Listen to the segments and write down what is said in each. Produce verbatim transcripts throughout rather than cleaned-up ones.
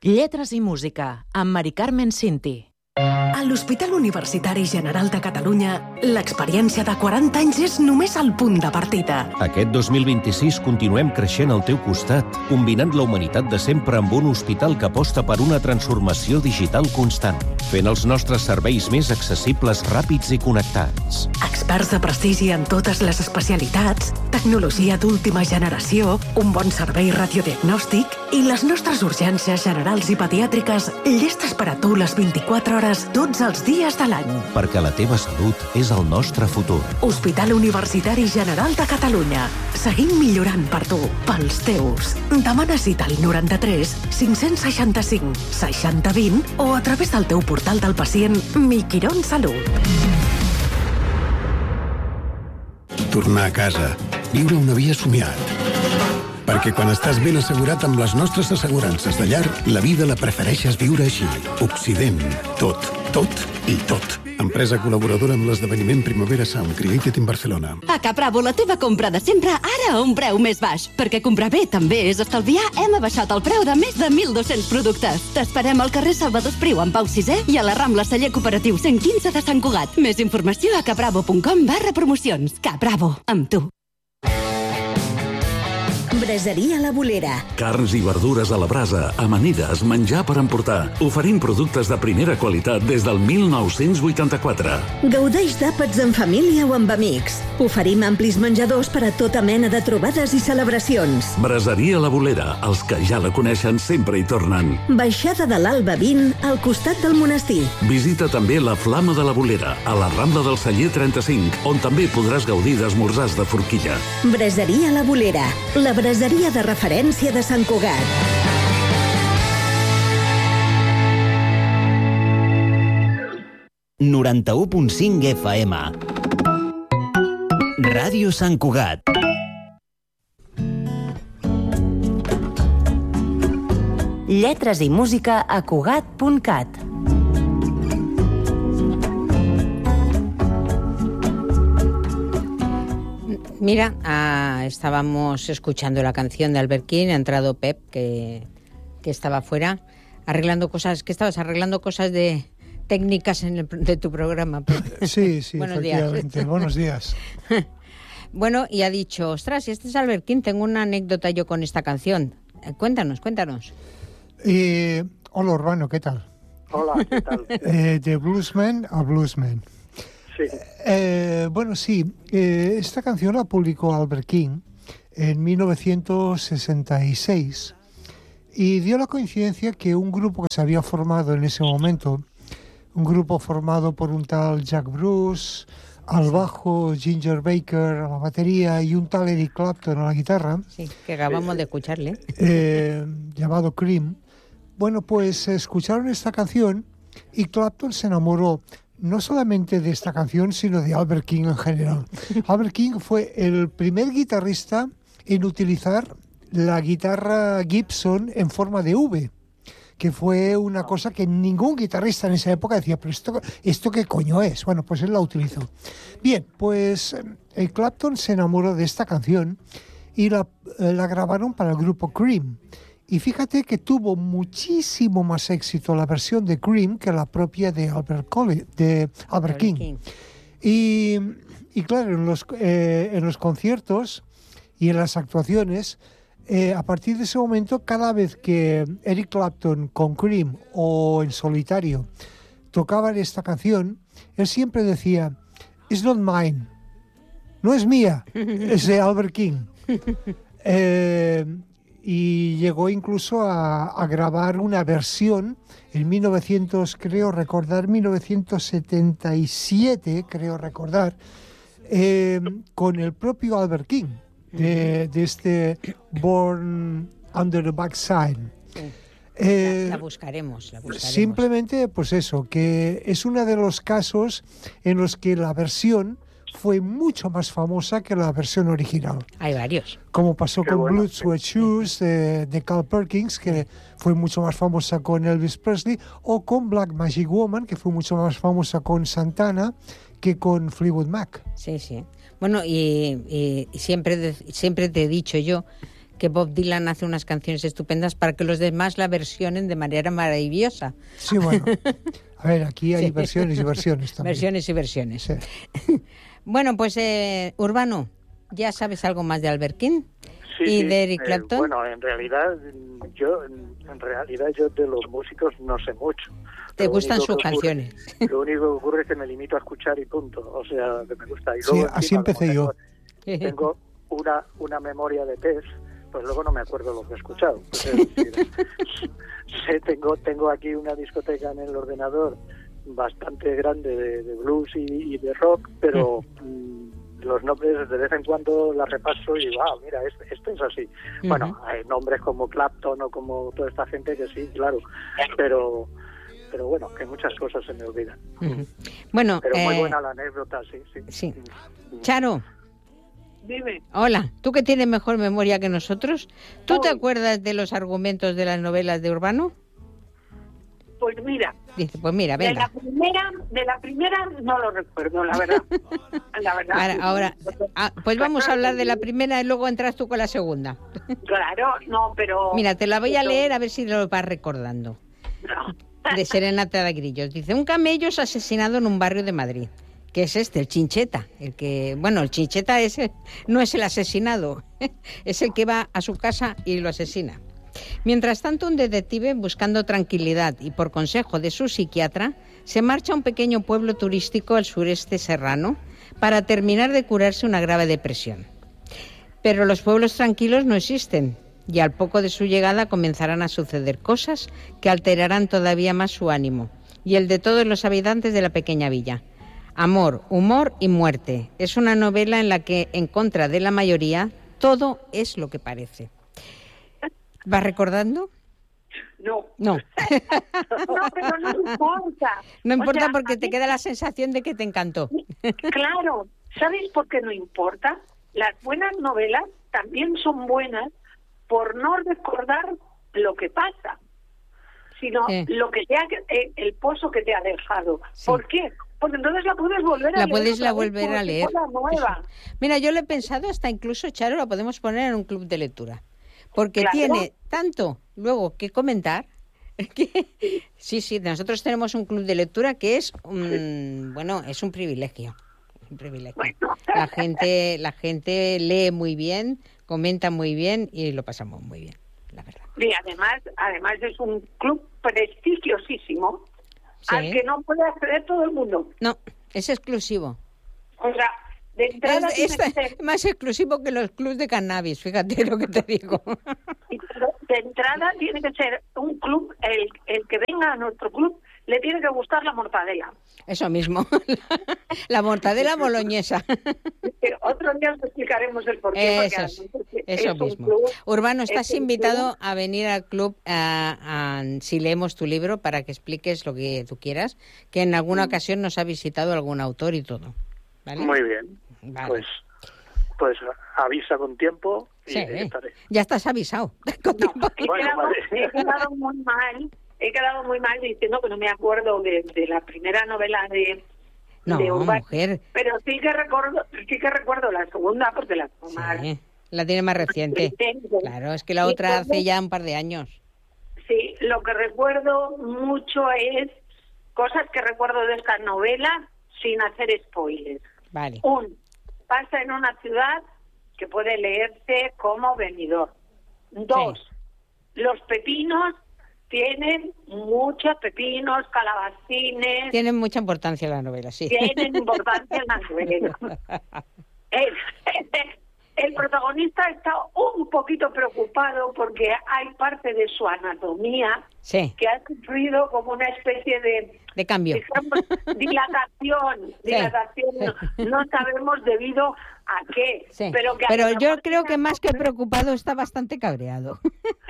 Lletres i música, amb Mari Carmen Cinti. A l'Hospital Universitari General de Catalunya, l'experiència de quaranta anys és només el punt de partida. Aquest dos mil vint-i-sis continuem creixent al teu costat, combinant la humanitat de sempre amb un hospital que aposta per una transformació digital constant, fent els nostres serveis més accessibles, ràpids i connectats. Experts de prestigi en totes les especialitats, tecnologia d'última generació, un bon servei radiodiagnòstic i les nostres urgències generals i pediàtriques llestes per a tu les vint-i-quatre hores tots els dies de l'any. Perquè la teva salut és el nostre futur. Hospital Universitari General de Catalunya. Seguim millorant per tu, pels teus. Demana cita al noranta-tres cinc-cents seixanta-cinc seixanta vint o a través del teu portal del pacient Mi Quirón Salut. Tornar a casa. Viure una vida somiat. Perquè quan estàs ben assegurat amb les nostres assegurances de llar, la vida la prefereixes viure així. Occident. Tot, tot i tot. Empresa col·laboradora amb l'esdeveniment Primavera Sound, Created in Barcelona. A Capravo, la teva compra de sempre, ara a un preu més baix. Perquè comprar bé també és estalviar, hem abaixat el preu de més de mil dos-cents productes. T'esperem al carrer Salvador Espriu, en Pau sisè, i a la Rambla Celler Cooperatiu cent quinze de Sant Cugat. Més informació a capravo punt com barra promocions. Capravo, amb tu. Braseria La Bolera. Carns i verdures a la brasa, amanides, menjar per emportar. Oferim productes de primera qualitat des del mil nou-cents vuitanta-quatre. Gaudeix d'àpats en família o amb amics. Oferim amplis menjadors per a tota mena de trobades i celebracions. Braseria La Bolera. Els que ja la coneixen sempre hi tornen. Baixada de l'Alba vint, al costat del monestir. Visita també la Flama de la Bolera, a la Rambla del Celler trenta-cinc, on també podràs gaudir d'esmorzars de forquilla. Braseria La Bolera. La braseria de referència de Sant Cugat. noranta-u punt cinc F M. Ràdio Sant Cugat. Lletres i música a Cugat punt cat. Mira, ah, estábamos escuchando la canción de Albert King, ha entrado Pep, que, que estaba fuera, arreglando cosas, que estabas arreglando cosas de técnicas en el, de tu programa, Pep. Sí, sí, Buenos efectivamente. días. Buenos días. Bueno, y ha dicho, ostras, si este es Albert King, tengo una anécdota yo con esta canción. Eh, cuéntanos, cuéntanos. Eh, hola, Urbano, ¿qué tal? Hola, ¿qué tal? Eh, de Bluesman a Bluesman. Sí. Eh, bueno, sí, eh, esta canción la publicó Albert King en mil novecientos sesenta y seis y dio la coincidencia que un grupo que se había formado en ese momento, un grupo formado por un tal Jack Bruce al bajo, Ginger Baker a la batería y un tal Eric Clapton a la guitarra, sí, que acabamos de escucharle, eh, llamado Cream. Bueno, pues escucharon esta canción y Clapton se enamoró no solamente de esta canción, sino de Albert King en general. Albert King fue el primer guitarrista en utilizar la guitarra Gibson en forma de V, que fue una cosa que ningún guitarrista en esa época decía, pero esto, ¿esto qué coño es? Bueno, pues él la utilizó. Bien, pues el Clapton se enamoró de esta canción y la, la grabaron para el grupo Cream. Y fíjate que tuvo muchísimo más éxito la versión de Cream que la propia de Albert, Cole, de Albert King. King. Y, y claro, en los, eh, en los conciertos y en las actuaciones, eh, a partir de ese momento, cada vez que Eric Clapton con Cream o en solitario tocaban esta canción, él siempre decía, "It's not mine", no es mía, es de Albert King. Eh, y llegó incluso a, a grabar una versión en mil novecientos, creo recordar, mil novecientos setenta y siete, creo recordar, eh, con el propio Albert King, de, de este Born Under the Backside. Sí. Eh, la, la buscaremos, la buscaremos. Simplemente, pues eso, que es uno de los casos en los que la versión fue mucho más famosa que la versión original. Hay varios. Como pasó Qué con bueno. Blue Sweat Shoes de, de Carl Perkins, que fue mucho más famosa con Elvis Presley, o con Black Magic Woman, que fue mucho más famosa con Santana que con Fleetwood Mac. Sí, sí. Bueno, y, y, y siempre, de, siempre te he dicho yo que Bob Dylan hace unas canciones estupendas para que los demás la versionen de manera maravillosa. Sí, bueno. A ver, aquí hay sí. versiones y versiones también. Versiones y versiones. Sí. Bueno, pues, eh, Urbano, ¿ya sabes algo más de Albert King? Sí, ¿Y sí. de Eric Clapton? Eh, bueno, en realidad, yo en realidad yo de los músicos no sé mucho. ¿Te Lo gustan sus ocurre, canciones? Lo único que ocurre es que me limito a escuchar y punto. O sea, que me gusta. Y sí, luego, así encima, empecé yo. Tengo, tengo una, una memoria de pez, pues luego no me acuerdo lo que he escuchado. Es decir, sé, tengo, tengo aquí una discoteca en el ordenador bastante grande de, de blues y, y de rock, pero mm, los nombres de vez en cuando la repaso y digo, ah, mira, este, este es así. Uh-huh. Bueno, hay nombres como Clapton o como toda esta gente que sí, claro, pero pero bueno, que muchas cosas se me olvidan. Uh-huh. Bueno, pero muy eh... buena la anécdota, sí, sí. Sí. Charo. Dime. Hola, tú que tienes mejor memoria que nosotros, ¿tú oh. te acuerdas de los argumentos de las novelas de Urbano? Pues mira. Dice, pues mira, venga. De la primera, de la primera no lo recuerdo, la verdad. La verdad. Ahora, ahora ah, pues vamos a hablar de la primera y luego entras tú con la segunda. Claro, no, pero... Mira, te la voy a leer a ver si lo vas recordando. No. De Serenata de Grillos. Dice, un camello es asesinado en un barrio de Madrid. Que es este, el Chincheta, el que, bueno, el Chincheta es el, no es el asesinado, es el que va a su casa y lo asesina. Mientras tanto, un detective, buscando tranquilidad y por consejo de su psiquiatra, se marcha a un pequeño pueblo turístico al sureste serrano para terminar de curarse una grave depresión. Pero los pueblos tranquilos no existen y al poco de su llegada comenzarán a suceder cosas que alterarán todavía más su ánimo y el de todos los habitantes de la pequeña villa. Amor, humor y muerte. Es una novela en la que, en contra de la mayoría, todo es lo que parece. ¿Vas recordando? No. No. No, pero no importa. No importa, o sea, mí... porque te queda la sensación de que te encantó. Claro. ¿Sabéis por qué no importa? Las buenas novelas también son buenas por no recordar lo que pasa, sino eh. lo que te ha, el pozo que te ha dejado. Sí. ¿Por qué? Porque entonces la puedes volver a la leer. Puedes la volver a leer. Nueva. Mira, yo lo he pensado hasta incluso, Charo, la podemos poner en un club de lectura. Porque claro. tiene tanto luego que comentar. Que... Sí, sí, nosotros tenemos un club de lectura que es un, bueno, es un privilegio. Un privilegio. Bueno. La gente, la gente lee muy bien, comenta muy bien y lo pasamos muy bien, la verdad. Y además, además es un club prestigiosísimo. Sí. Al que no puede acceder todo el mundo. No, es exclusivo. O sea, de entrada... Es, es ser... más exclusivo que los clubs de cannabis, fíjate lo que te digo. De entrada tiene que ser un club, el, el que venga a nuestro club, le tiene que gustar la mortadela. Eso mismo, la mortadela boloñesa. Otro día os explicaremos el porqué. Eso, es, eso es mismo. Club, Urbano, estás invitado club. a venir al club a, a, si leemos tu libro para que expliques lo que tú quieras, que en alguna mm. ocasión nos ha visitado algún autor y todo. ¿Vale? Muy bien. Vale. Pues, pues avisa con tiempo y sí, estaré. Ya estás avisado. Con no, he, quedado, he quedado muy mal. He quedado muy mal diciendo que no me acuerdo de, de la primera novela de, no, de Urbano, mujer. Pero sí que recuerdo, sí que recuerdo la segunda porque la tengo más. Sí, la tiene más reciente. Claro, es que la otra hace ya un par de años. Sí, lo que recuerdo mucho es cosas que recuerdo de esta novela sin hacer spoilers. Vale. Un, pasa en una ciudad que puede leerse como Benidorm. Dos, sí. Los pepinos tienen muchos pepinos, calabacines... Tienen mucha importancia la novela, sí. Tienen importancia la novela. el, el protagonista está un poquito preocupado porque hay parte de su anatomía sí. que ha sufrido como una especie de... De cambio. Digamos, dilatación. Sí. Dilatación. No, no sabemos debido a qué. Sí. Pero, que pero yo creo que más que preocupado está bastante cabreado.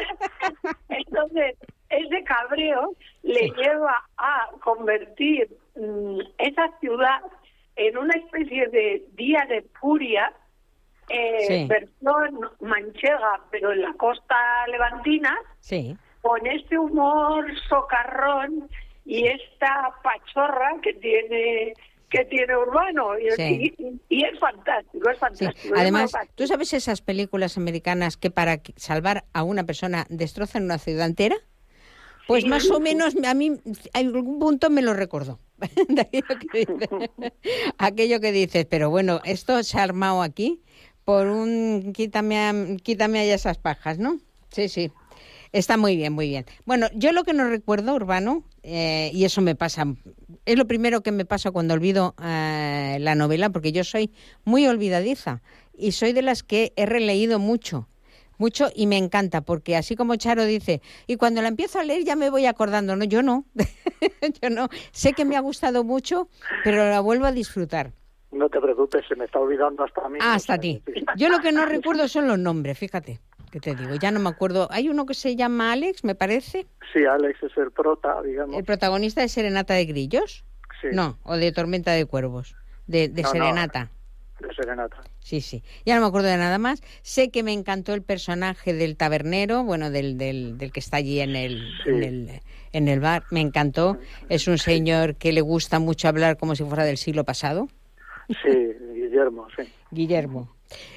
Entonces, ese cabreo le sí. lleva a convertir mmm, esa ciudad en una especie de día de furia, eh, sí. versión manchega, pero en la costa levantina, sí. con este humor socarrón y esta pachorra que tiene que tiene Urbano. Y, Sí. y, y es fantástico, es Sí. fantástico. Además, Es ¿tú sabes esas películas americanas que para que- salvar a una persona destrozan una ciudad entera? Pues Sí. más o menos a mí en algún punto me lo recordó. De aquello que dices, aquello que dices, pero bueno, esto se ha armado aquí por un quítame, a- quítame allá esas pajas, ¿no? Sí, sí. Está muy bien, muy bien. Bueno, yo lo que no recuerdo, Urbano, eh, y eso me pasa, es lo primero que me pasa cuando olvido eh, la novela, porque yo soy muy olvidadiza y soy de las que he releído mucho, mucho y me encanta, porque así como Charo dice, y cuando la empiezo a leer ya me voy acordando, no, yo no, yo no, sé que me ha gustado mucho, pero la vuelvo a disfrutar. No te preocupes, se me está olvidando hasta a mí. Ah, hasta a ti. Yo lo que no recuerdo son los nombres, fíjate. ¿Qué te digo? Ya no me acuerdo. Hay uno que se llama Alex, me parece. Sí, Alex es el prota, digamos. ¿El protagonista de Serenata de Grillos? Sí. No, o de Tormenta de Cuervos. De, de No, no, Serenata. de Serenata. Sí, sí. Ya no me acuerdo de nada más. Sé que me encantó el personaje del tabernero, bueno, del, del, del que está allí en el, Sí. en el en el bar. Me encantó. Es un señor que le gusta mucho hablar como si fuera del siglo pasado. Sí, Guillermo, sí. Guillermo.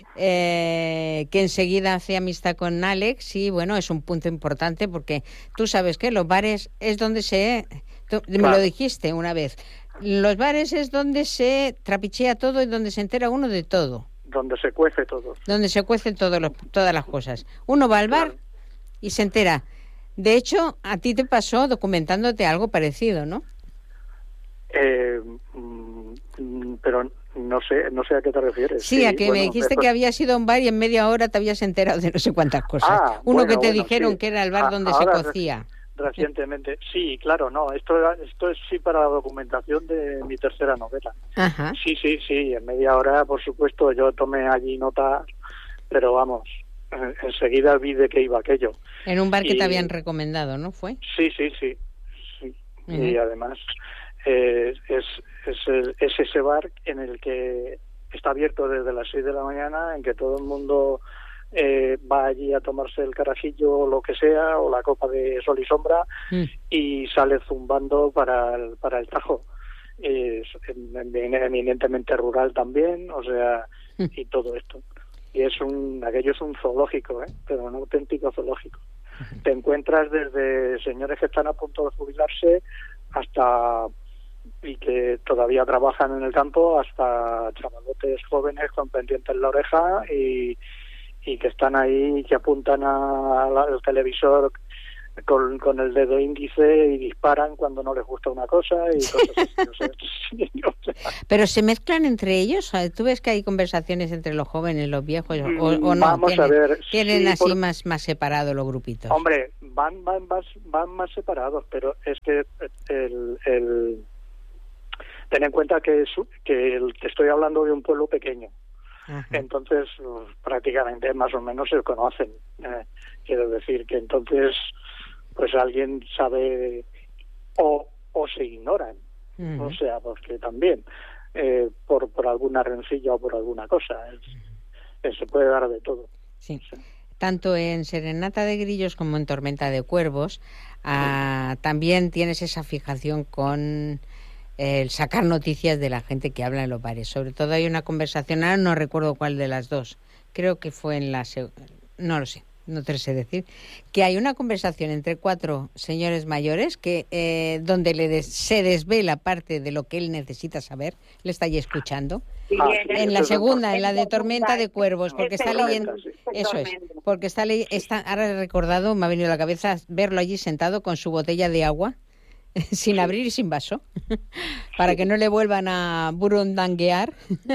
Eh, que enseguida hace amistad con Alex y bueno, es un punto importante porque tú sabes que los bares es donde se... tú me Claro. lo dijiste una vez. Los bares es donde se trapichea todo y donde se entera uno de todo. Donde se cuece todo. Donde se cuecen todos los, todas las cosas. Uno va al bar y se entera. De hecho, a ti te pasó documentándote algo parecido, ¿no? Eh, mm, pero no sé, no sé a qué te refieres. Sí, a que bueno, me dijiste después- que habías ido a un bar y en media hora te habías enterado de no sé cuántas cosas. Ah, Uno bueno, que te bueno, dijeron sí. que era el bar Ah, donde ahora se re- cocía. Recientemente, sí, claro, no, esto, era- esto es sí para la documentación de mi tercera novela. Ajá. Sí, sí, sí, en media hora, por supuesto, yo tomé allí nota, pero vamos, eh, enseguida vi de qué iba aquello. En un bar que Y- te habían recomendado, ¿no fue? Sí, sí, sí, sí. Ujú. Y además eh, es, es, el- es ese bar en el que está abierto desde las seis de la mañana, en que todo el mundo eh, va allí a tomarse el carajillo o lo que sea, o la copa de sol y sombra, Mm. y sale zumbando para el, para el Tajo. Es em- eminentemente rural también, o sea, y todo esto. Y es un, aquello es un zoológico, ¿eh? Pero un auténtico zoológico. Te encuentras desde señores que están a punto de jubilarse hasta y que todavía trabajan en el campo, hasta chavalotes jóvenes con pendientes en la oreja y, y que están ahí, que apuntan a- al televisor con, con el dedo índice y disparan cuando no les gusta una cosa y cosas así. O sea, sí, o sea, Pero se mezclan entre ellos. ¿Tú ves que hay conversaciones entre los jóvenes, los viejos o, o no? Vamos a tienen, ver, tienen sí, así por- más más separados los grupitos. Hombre, van, van, más, van más separados, pero es que el, el ten en cuenta que, es, que el, te estoy hablando de un pueblo pequeño. Ajá. Entonces, pues, prácticamente más o menos se conocen. Eh, quiero decir que entonces, pues alguien sabe o, o se ignoran. Ujú. O sea, porque también, eh, por, por alguna rencilla o por alguna cosa, es- eh, se puede dar de todo. Sí. Tanto en Serenata de Grillos como en Tormenta de Cuervos, ah, también tienes esa fijación con el sacar noticias de la gente que habla en los bares. Sobre todo hay una conversación, ahora no recuerdo cuál de las dos, creo que fue en la... seg- no lo sé, no te sé decir, que hay una conversación entre cuatro señores mayores que eh, donde le des- se desvela parte de lo que él necesita saber, le está ahí escuchando. Ah, En la segunda, en la de Tormenta de Cuervos, porque está leyendo... Eso es, porque está, ley- está ahora he recordado, me ha venido a la cabeza verlo allí sentado con su botella de agua, sin abrir y sin vaso, para que no le vuelvan a burundanguear.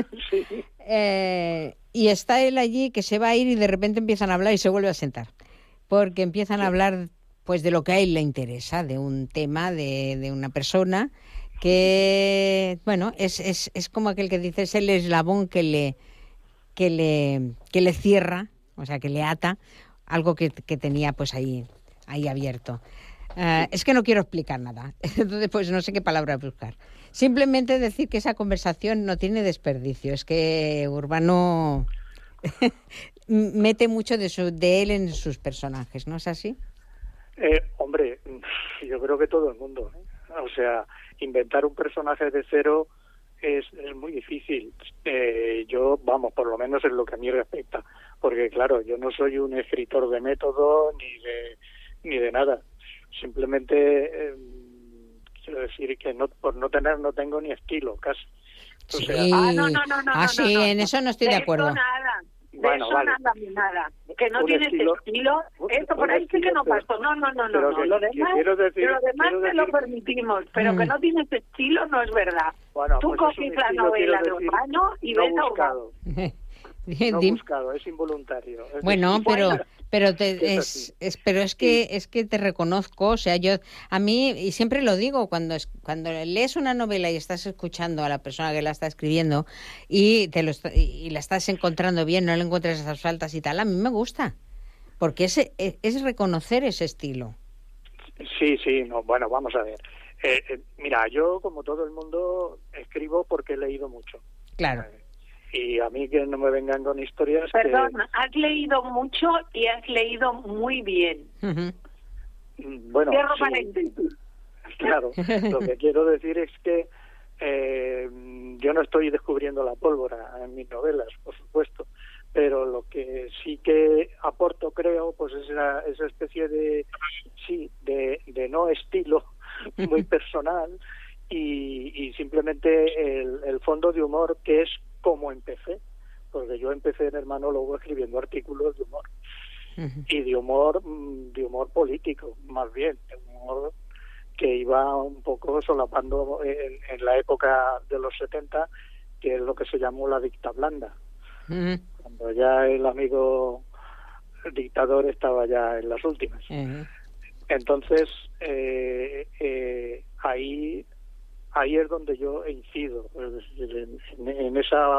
Eh, y está él allí que se va a ir y de repente empiezan a hablar y se vuelve a sentar, porque empiezan a hablar pues de lo que a él le interesa, de un tema, de, de una persona que, bueno, es, es, es como aquel que dice, es el eslabón que le, que le, que le cierra, o sea, que le ata algo que, que tenía pues ahí, ahí abierto. Uh, es que no quiero explicar nada, entonces pues no sé qué palabra buscar. Simplemente decir que esa conversación no tiene desperdicio, es que Urbano mete mucho de, su, de él en sus personajes, ¿no es así? Eh, hombre, yo creo que todo el mundo, ¿eh? O sea, inventar un personaje de cero es, es muy difícil. Eh, yo, vamos, por lo menos en lo que a mí respecta, porque claro, yo no soy un escritor de método ni de ni de nada. Simplemente eh, quiero decir que no por no tener no tengo ni estilo casi. O Sí. sea, Ah, no, no, no, no, ah, no, sí, no, no. en eso no estoy de De acuerdo. Eso nada. De Bueno, eso vale. nada, ni nada. Que no Un tienes estilo- estilo, un- eso por un ahí sí que estilo, no pero- pasó. No, no, no, no, pero no. que- Lo que demás, quiero decir- lo demás quiero te lo decir- permitimos, pero Mm. que no tienes estilo no es verdad. Bueno, Tú pues es un coges la estilo, novela quiero de decir, Urbano y no ves buscado, ahogado. no Dim- buscado, es involuntario. Es Bueno, decir, pero pero que te, es es, así. es pero es que es que te reconozco, o sea, yo a mí y siempre lo digo cuando es, cuando lees una novela y estás escuchando a la persona que la está escribiendo y te lo está- y la estás encontrando bien, no le encuentras esas faltas y tal, a mí me gusta, porque es es, es reconocer ese estilo. Sí, sí, no, bueno, vamos a ver. Eh, eh, mira, yo como todo el mundo escribo porque he leído mucho. Claro. Y a mí que no me vengan con historias Perdón, has leído mucho y has leído muy bien. Ujú. que... mm, Bueno, Cierro sí, paréntesis. claro. Lo que quiero decir es que eh, yo no estoy descubriendo la pólvora en mis novelas, por supuesto, pero lo que sí que aporto, creo, pues es esa, esa especie de, sí, de, de no estilo muy personal y, y simplemente el, el fondo de humor, que es como empecé, porque yo empecé en Hermanólogo escribiendo artículos de humor y de humor mm, de humor político, más bien, de humor que iba un poco solapando en, en la época de los setenta, que es lo que se llamó la dicta blanda, Ujú. cuando ya el amigo dictador estaba ya en las últimas. Ujú. Entonces, eh, eh, ahí ahí es donde yo incido, es decir, en, en, en esa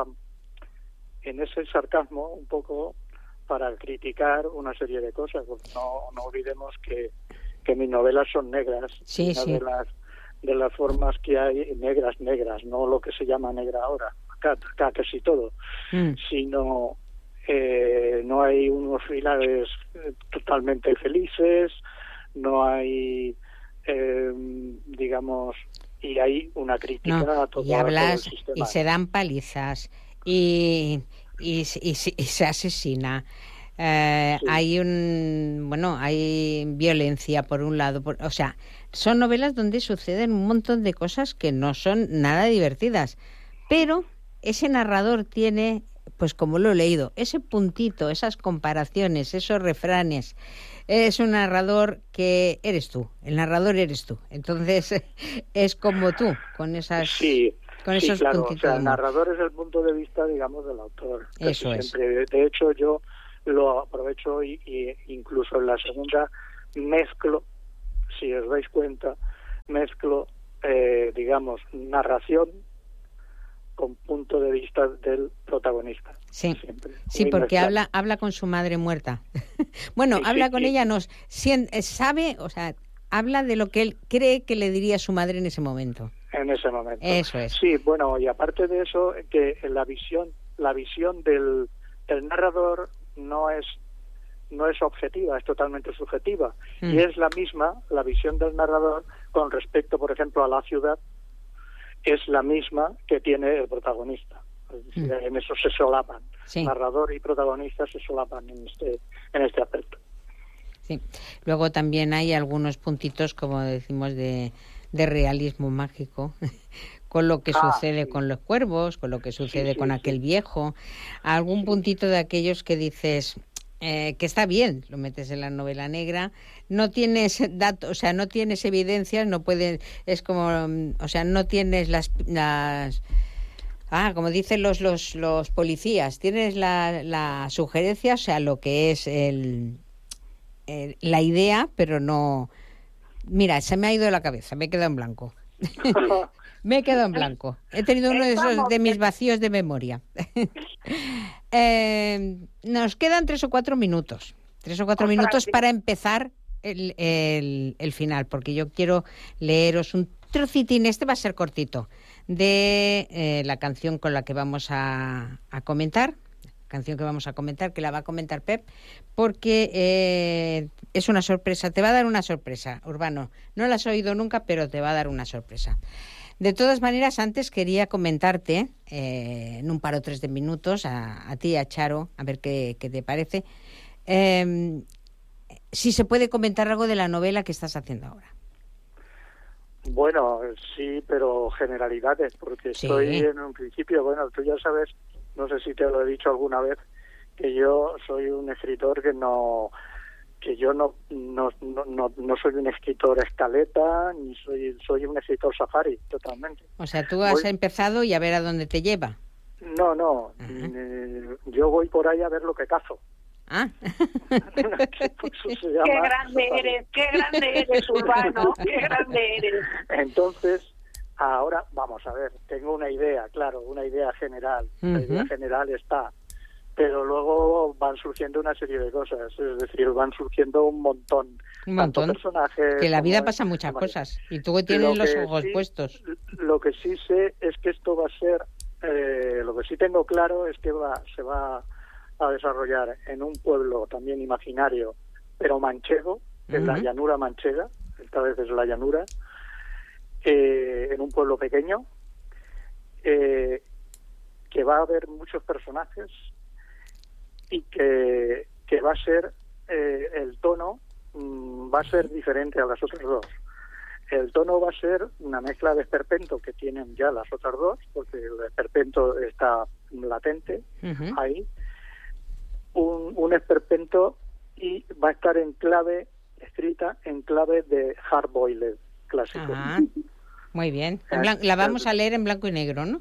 en ese sarcasmo un poco para criticar una serie de cosas, porque no, no olvidemos que, que mis novelas son negras, Sí, una sí. de las de las formas que hay negras negras, no lo que se llama negra ahora, acá, acá casi todo, Mm. sino eh, no hay unos finales eh, totalmente felices, no hay eh, digamos, y hay una crítica No, a todo, y a todo el hablas sistema. y se dan palizas y, y, y, se- y se asesina. Eh, Sí. Hay un bueno, hay violencia por un lado, por- o sea, son novelas donde suceden un montón de cosas que no son nada divertidas, pero ese narrador tiene, pues como lo he leído, ese puntito, esas comparaciones, esos refranes. Es un narrador que eres tú, el narrador eres tú. Entonces es como tú, con esas Sí, con sí, esos claro, o puntitos sea, de el humor. narrador es el punto de vista, digamos, del autor. casi Eso es. siempre. De hecho, yo lo aprovecho y, y incluso en la segunda mezclo, si os dais cuenta, mezclo, eh, digamos, narración con punto de vista del protagonista. Sí, Siempre. sí, Muy porque mezclado. habla habla con su madre muerta. Bueno, Sí, habla sí, con sí. ella, nos sien- eh, sabe, o sea, habla de lo que él cree que le diría a su madre en ese momento. En ese momento. Eso es. Sí, bueno, y aparte de eso, que la visión, la visión del, del narrador no es no es objetiva, es totalmente subjetiva. Mm. Y es la misma, la visión del narrador con respecto, por ejemplo, a la ciudad, es la misma que tiene el protagonista. Es decir, Mm. en eso se solapan. Sí. Narrador y protagonista se solapan en este, en este aspecto. Sí. Luego también hay algunos puntitos, como decimos, de, de realismo mágico, con lo que Ah, sucede sí. con los cuervos, con lo que sucede sí, con sí. aquel viejo. Algún puntito de aquellos que dices eh, que está bien, lo metes en la novela negra, no tienes datos, o sea, no tienes evidencias, no puedes, es como, mm, o sea, no tienes las... las Ah, como dicen los los, los policías, tienes la, la sugerencia, o sea, lo que es el, el- la idea, pero no... Mira, se me ha ido de la cabeza, me he quedado en blanco. Me he quedado en blanco. He tenido uno de esos de mis vacíos de memoria. Eh, nos quedan tres o cuatro minutos. Tres o cuatro Ostras, minutos sí. para empezar el, el, el final, porque yo quiero leeros un trocitín, este va a ser cortito, de eh, la canción con la que vamos a, a comentar, canción que vamos a comentar, que la va a comentar Pep, porque eh, es una sorpresa, te va a dar una sorpresa, Urbano. No la has oído nunca, pero te va a dar una sorpresa. De todas maneras, antes quería comentarte, eh, en un par o tres de minutos, a, a ti y a Charo, a ver qué, qué te parece, eh, si se puede comentar algo de la novela que estás haciendo ahora. Bueno, sí, pero generalidades, porque Sí. estoy en un principio, bueno, tú ya sabes, no sé si te lo he dicho alguna vez, que yo soy un escritor que no... que yo no no, no no no soy un escritor escaleta, ni soy soy un escritor safari, totalmente. O sea, tú has Voy- empezado y a ver a dónde te lleva. No, no, eh, yo voy por ahí a ver lo que cazo. Ah. Eso se llama Qué grande eres, qué grande eres, Urbano, qué grande eres. Entonces, ahora, vamos a ver, tengo una idea, claro, una idea general. La Ujú. idea general está, pero luego van surgiendo una serie de cosas, es decir, van surgiendo un montón. Un tanto montón. personajes Que la vida como- pasa muchas como- cosas. Y tú tienes Lo los que ojos sí- puestos. Lo que sí sé es que esto va a ser, eh, lo que sí tengo claro es que va, se va a desarrollar en un pueblo también imaginario, pero manchego, en la Ujú. llanura manchega, esta vez es la llanura, eh, en un pueblo pequeño, eh, que va a haber muchos personajes y que, que va a ser, eh, el tono mm, va a ser diferente a las otras dos. El tono va a ser una mezcla de esperpento que tienen ya las otras dos, porque el esperpento está latente Ujú. ahí, un, un esperpento, y va a estar en clave, escrita en clave de hard-boiled clásico. Ah, muy bien. En blan- la vamos a leer en blanco y negro, ¿no?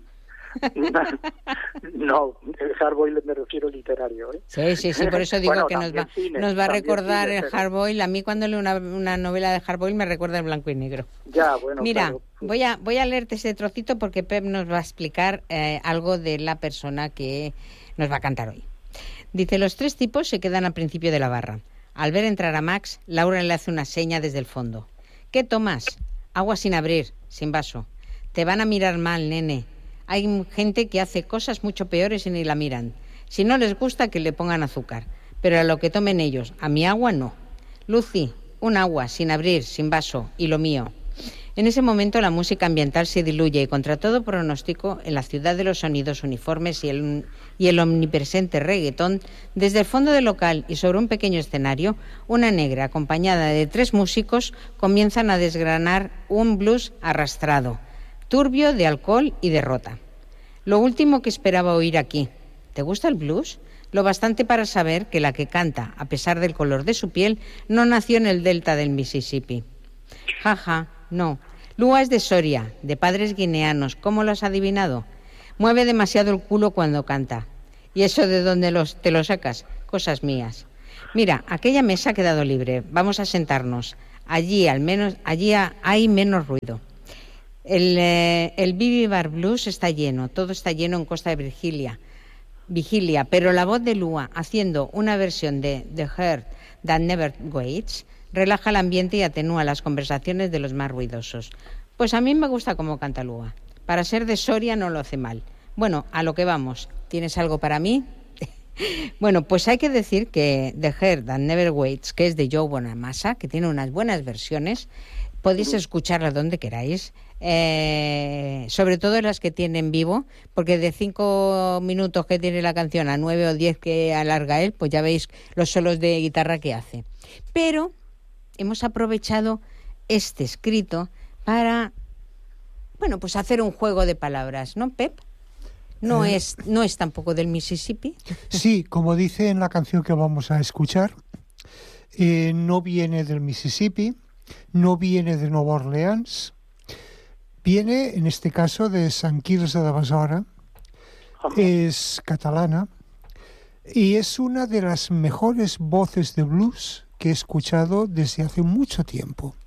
No, el hard-boiled me refiero literario. ¿eh? Sí, sí, sí, por eso digo Bueno, que nos va, también cine, nos va a también recordar cine, el pero- Hardboiled. A mí cuando leo una, una novela de Hardboiled me recuerda el blanco y negro. Ya, bueno, Mira, claro. voy a voy a leerte ese trocito porque Pep nos va a explicar eh, algo de la persona que nos va a cantar hoy. Dice, los tres tipos se quedan al principio de la barra. Al ver entrar a Max, Laura le hace una seña desde el fondo. ¿Qué tomas? Agua sin abrir, sin vaso. Te van a mirar mal, nene. Hay gente que hace cosas mucho peores y ni la miran. Si no les gusta, que le pongan azúcar. Pero a lo que tomen ellos, a mi agua no. Lucy, un agua, sin abrir, sin vaso, y lo mío. En ese momento la música ambiental se diluye y contra todo pronóstico, en la ciudad de los sonidos uniformes y el, y el omnipresente reggaetón, desde el fondo del local y sobre un pequeño escenario, una negra acompañada de tres músicos comienzan a desgranar un blues arrastrado, turbio de alcohol y derrota. Lo último que esperaba oír aquí. ¿Te gusta el blues? Lo bastante para saber que la que canta, a pesar del color de su piel, no nació en el delta del Mississippi. Jaja, no. Lua es de Soria, de padres guineanos. ¿Cómo lo has adivinado? Mueve demasiado el culo cuando canta. ¿Y eso de dónde los, te lo sacas? Cosas mías. Mira, aquella mesa ha quedado libre. Vamos a sentarnos. Allí, al menos, allí hay menos ruido. El, eh, el Bibi Bar Blues está lleno. Todo está lleno en Costa de Virgilia. Vigilia, pero la voz de Lua haciendo una versión de The Heart That Never Waits relaja el ambiente y atenúa las conversaciones de los más ruidosos. Pues a mí me gusta cómo canta Lua. Para ser de Soria no lo hace mal. Bueno, a lo que vamos. ¿Tienes algo para mí? Bueno, pues hay que decir que The Heart That Never Waits, que es de Joe Bonamassa, que tiene unas buenas versiones, podéis escucharla donde queráis, eh, sobre todo las que tiene en vivo, porque de cinco minutos que tiene la canción a nueve o diez que alarga él, pues ya veis los solos de guitarra que hace. Pero hemos aprovechado este escrito para, bueno, pues hacer un juego de palabras, ¿no, Pep? No Eh. es, no es tampoco del Mississippi. Sí, como dice en la canción que vamos a escuchar, eh, no viene del Mississippi, no viene de Nueva Orleans, viene, en este caso, de Sant Quirze de Besora, es catalana y es una de las mejores voces de blues que he escuchado desde hace mucho tiempo.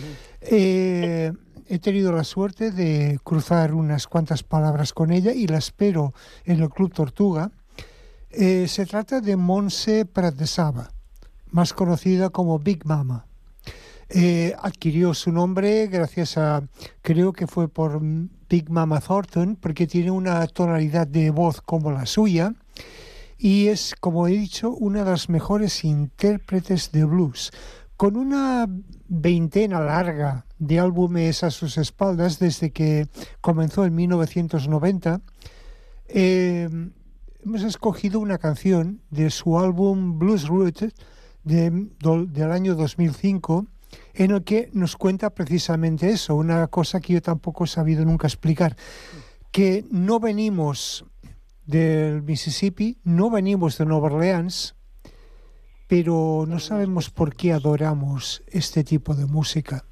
Eh, he tenido la suerte de cruzar unas cuantas palabras con ella y la espero en el Club Tortuga. Eh, se trata de Montse Pratdesaba, más conocida como Big Mama. Eh, adquirió su nombre gracias a, creo que fue por Big Mama Thornton, porque tiene una tonalidad de voz como la suya y es, como he dicho, una de las mejores intérpretes de blues. Con una veintena larga de álbumes a sus espaldas desde que comenzó en mil novecientos noventa. Eh, hemos escogido una canción de su álbum Blues Roots de, do, del año dos mil cinco, en el que nos cuenta precisamente eso, una cosa que yo tampoco he sabido nunca explicar, que no venimos del Mississippi, no venimos de Nueva Orleans, pero no sabemos por qué adoramos este tipo de música.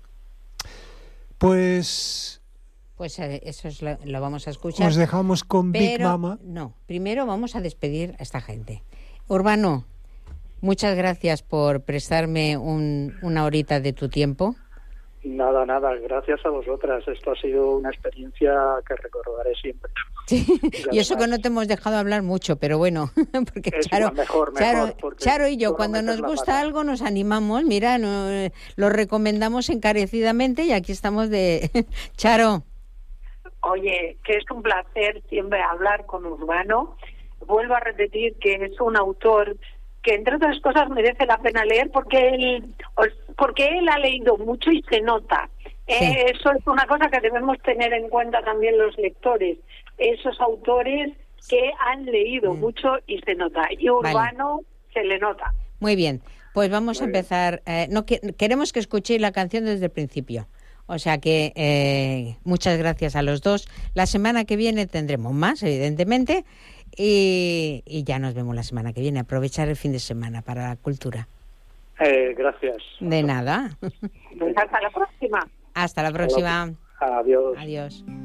Pues... Pues eh, eso es lo, lo vamos a escuchar. Nos dejamos con pero, Big Mama. No, primero vamos a despedir a esta gente. Urbano, muchas gracias por prestarme un, una horita de tu tiempo. Nada, nada, gracias a vosotras. Esto ha sido una experiencia que recordaré siempre. Sí. Y, y eso que no te hemos dejado hablar mucho, pero bueno, porque es Charo, mejor, mejor, Charo, porque Charo y yo cuando nos gusta pata. algo nos animamos, mira, no, lo recomendamos encarecidamente y aquí estamos de... Charo. Oye, que es un placer siempre hablar con Urbano. Vuelvo a repetir que es un autor que entre otras cosas merece la pena leer porque él, porque él ha leído mucho y se nota. Sí. Eh, eso es una cosa que debemos tener en cuenta también los lectores. Esos autores que han leído mm. mucho y se nota. Y Urbano vale. se le nota. Muy bien, pues vamos Muy a empezar. Eh, no que, Queremos que escuchéis la canción desde el principio. O sea que eh, muchas gracias a los dos. La semana que viene tendremos más, evidentemente. Y, y ya nos vemos la semana que viene. Aprovechar el fin de semana para la cultura. Eh, gracias. De nada. Hasta la próxima. Hasta la próxima. Adiós. Adiós.